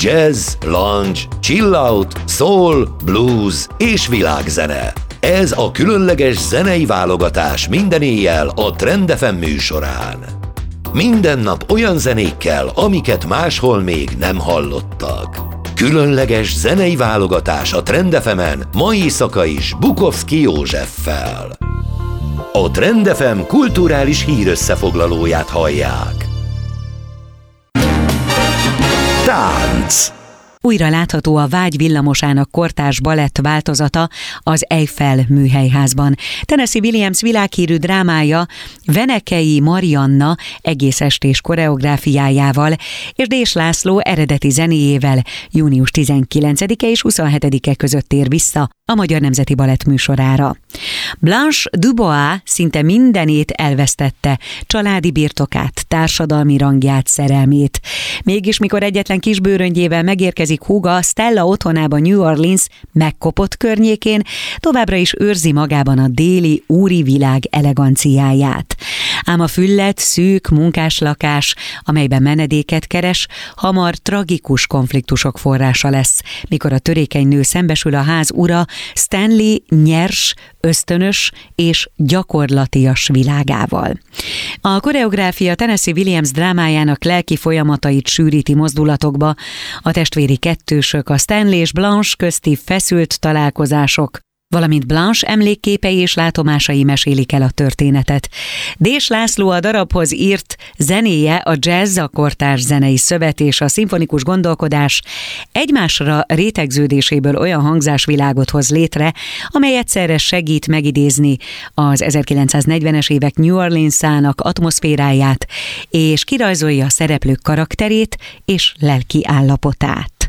jazz, lounge, chill out, soul, blues és világzene. Ez a különleges zenei válogatás minden éjjel a Trend FM műsorán. Minden nap olyan zenékkel, amiket máshol még nem hallottak. Különleges zenei válogatás a Trend FM-en mai éjszaka is Bukovszki Józseffel. A Trend FM kulturális hírösszefoglalóját hallják. Tánc. Újra látható a Vágy villamosának kortárs balett változata az Eiffel műhelyházban. Tennessee Williams világhírű drámája Venekei Marianna egész estés koreográfiájával és Dés László eredeti zenéjével június 19-e és 27-e között tér vissza a Magyar Nemzeti Balett műsorára. Blanche Dubois szinte mindenét elvesztette, családi birtokát, társadalmi rangját, szerelmét. Mégis, mikor egyetlen kisbőröngyével megérkezik húga Stella otthonában New Orleans megkopott környékén, továbbra is őrzi magában a déli úri világ eleganciáját. Ám a fülledt, szűk munkáslakás, amelyben menedéket keres, hamar tragikus konfliktusok forrása lesz, mikor a törékeny nő szembesül a ház ura Stanley nyers, ösztönös és gyakorlatias világával. A koreográfia Tennessee Williams drámájának lelki folyamatait sűríti mozdulatokba, a testvéri kettősök, a Stanley és Blanche közti feszült találkozások, valamint Blanche emlékképei és látomásai mesélik el a történetet. Dés László a darabhoz írt zenéje, a jazz, a kortárs zenei szövet és a szimfonikus gondolkodás egymásra rétegződéséből olyan hangzásvilágot hoz létre, amely egyszerre segít megidézni az 1940-es évek New Orleans-ának atmoszféráját, és kirajzolja a szereplők karakterét és lelki állapotát.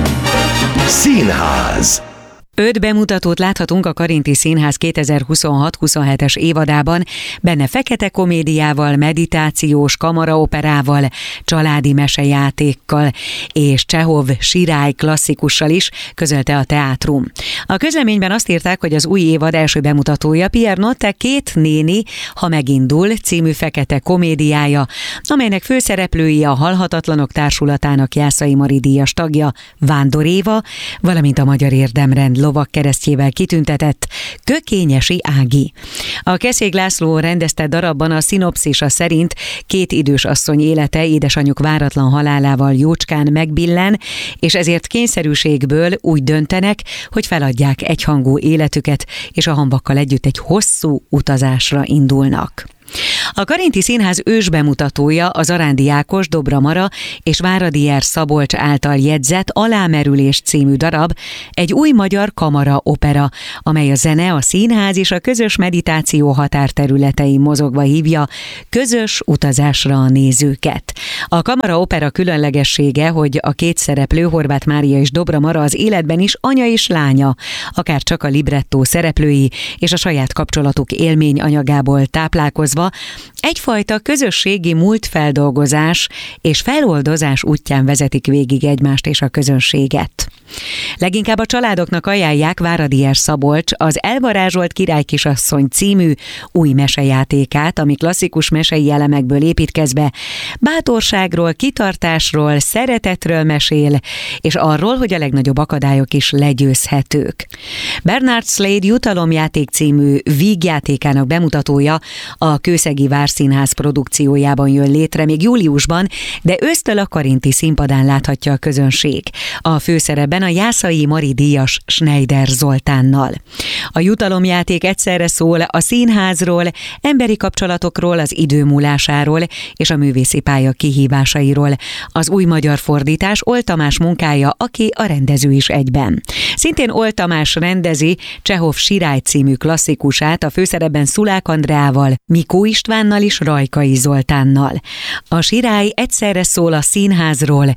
Színház. 5 bemutatót láthatunk a Karinti Színház 2026-27-es évadában, benne fekete komédiával, meditációs kamaraoperával, családi mesejátékkal és Csehov Sirály klasszikussal is, közölte a teátrum. A közleményben azt írták, hogy az új évad első bemutatója Pierre Notte Két néni, ha megindul című fekete komédiája, amelynek főszereplői a Halhatatlanok Társulatának Jászai Mari díjas tagja Vándor Éva, valamint a Magyar Érdemrend lovak keresztjével kitüntetett Kökényesi Ági. A Keszég László rendezte darabban a szinopszisa szerint 2 idős asszony élete édesanyjuk váratlan halálával jócskán megbillen, és ezért kényszerűségből úgy döntenek, hogy feladják egyhangú életüket, és a hamvakkal együtt egy hosszú utazásra indulnak. A Karinti Színház ősbemutatója az Arándi Ákos, Dobra Mara és Váradi R. Szabolcs által jegyzett Alámerülés című darab, egy új magyar kamara opera, amely a zene, a színház és a közös meditáció határterületein mozogva hívja közös utazásra a nézőket. A kamara opera különlegessége, hogy a 2 szereplő, Horváth Mária és Dobra Mara az életben is anya és lánya, akár csak a librettó szereplői és a saját kapcsolatuk élmény anyagából táplálkozva egyfajta közösségi múltfeldolgozás és feloldozás útján vezetik végig egymást és a közönséget. Leginkább a családoknak ajánlják Váradi R. Szabolcs az Elvarázsolt királykisasszony című új mesejátékát, ami klasszikus mesei elemekből építkezve bátorságról, kitartásról, szeretetről mesél, és arról, hogy a legnagyobb akadályok is legyőzhetők. Bernard Slade Jutalomjáték című vígjátékának bemutatója a Kőszegi Várszínház produkciójában jön létre még júliusban, de ősztől a Karinti színpadán láthatja a közönség. A főszerepben a Jászai Mari díjas Schneider Zoltánnal. A jutalomjáték egyszerre szól a színházról, emberi kapcsolatokról, az idő múlásáról és a művészi pálya kihívásairól. Az új magyar fordítás Ol Tamás munkája, aki a rendező is egyben. Szintén Ol Tamás rendezi Csehov Sirály című klasszikusát a főszerepben Szulák Andreával, Mikó Istvánnal és Rajkai Zoltánnal. A Sirály egyszerre szól a színházról,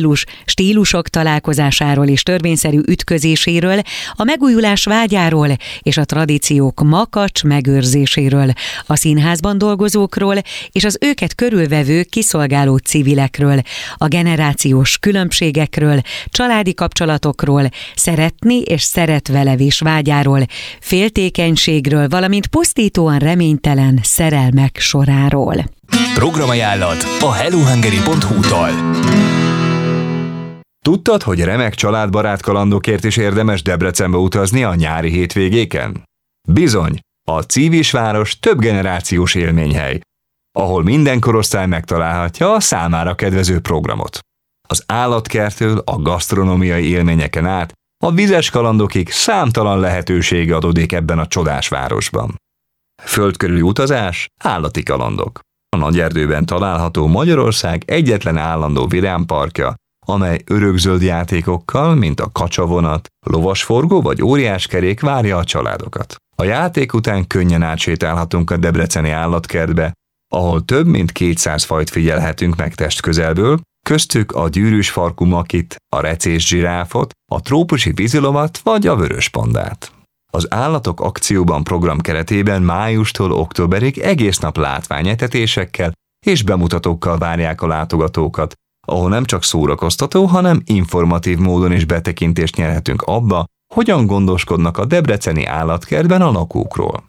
stílusok találkozásáról és törvényszerű ütközéséről, a megújulás vágyáról és a tradíciók makacs megőrzéséről, a színházban dolgozókról és az őket körülvevő kiszolgáló civilekről, a generációs különbségekről, családi kapcsolatokról, szeretni és szeretvelevés vágyáról, féltékenységről, valamint pusztítóan reménytelen szerelmek soráról. Programajánlat a hellohungary.hu-tól. Tudtad, hogy remek családbarát kalandokért is érdemes Debrecenbe utazni a nyári hétvégéken? Bizony, a Civisváros több generációs élményhely, ahol minden korosztály megtalálhatja a számára kedvező programot. Az állatkerttől a gasztronómiai élményeken át a vizes kalandokig számtalan lehetőség adódik ebben a csodás városban. Földkörüli utazás, állati kalandok. A Nagyerdőben található Magyarország egyetlen állandó vidámparkja, amely örökzöld játékokkal, mint a kacsavonat, lovasforgó vagy óriáskerék várja a családokat. A játék után könnyen átsétálhatunk a debreceni állatkertbe, ahol több mint 200 fajt figyelhetünk meg testközelből, köztük a gyűrűs farkú makit, a recés zsiráfot, a trópusi vízilovat vagy a vörös pandát. Az Állatok Akcióban program keretében májustól októberig egész nap látványetetésekkel és bemutatókkal várják a látogatókat, ahol nem csak szórakoztató, hanem informatív módon is betekintést nyerhetünk abba, hogyan gondoskodnak a debreceni állatkertben a lakókról.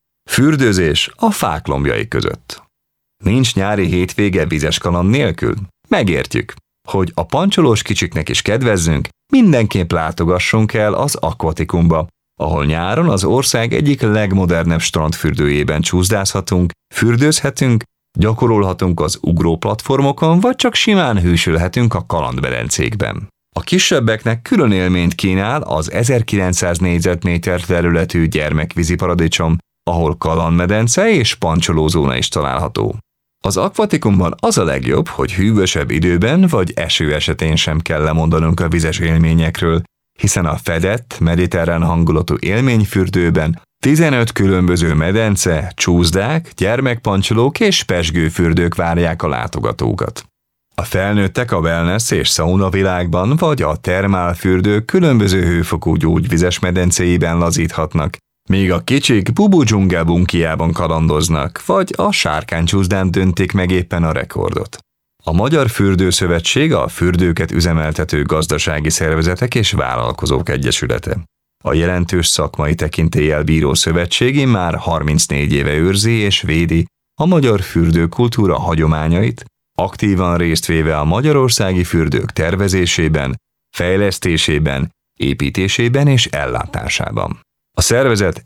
Fürdőzés a fák lombjai között. Nincs nyári hétvége vizes kaland nélkül? Megértjük, hogy a pancsolós kicsiknek is kedvezzünk, mindenképp látogassunk el az Aquaticumba, ahol nyáron az ország egyik legmodernebb strandfürdőjében csúszdázhatunk, fürdőzhetünk, gyakorolhatunk az ugróplatformokon, vagy csak simán hűsölhetünk a kalandmedencékben. A kisebbeknek külön élményt kínál az 1900 négyzetméter területű gyermekvízi paradicsom, ahol kalandmedence és pancsolózóna is található. Az Aquaticumban az a legjobb, hogy hűvösebb időben vagy eső esetén sem kell lemondanunk a vizes élményekről, hiszen a fedett, mediterrán hangulatú élményfürdőben 15 különböző medence, csúszdák, gyermekpancsolók és pezsgőfürdők várják a látogatókat. A felnőttek a wellness és sauna világban vagy a termálfürdők különböző hőfokú gyógyvizes medencéiben lazíthatnak, míg a kicsik Bubu dzsungel bunkiában kalandoznak, vagy a sárkánycsúszdán döntik meg éppen a rekordot. A Magyar Fürdőszövetség a fürdőket üzemeltető gazdasági szervezetek és vállalkozók egyesülete. A jelentős szakmai tekintéllyel bíró szövetség már 34 éve őrzi és védi a magyar fürdőkultúra hagyományait, aktívan részt véve a magyarországi fürdők tervezésében, fejlesztésében, építésében és ellátásában. A szervezet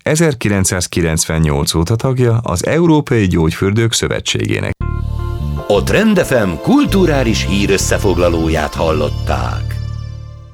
1998 óta tagja az Európai Gyógyfürdők Szövetségének. A Trend FM kulturális hír összefoglalóját hallották.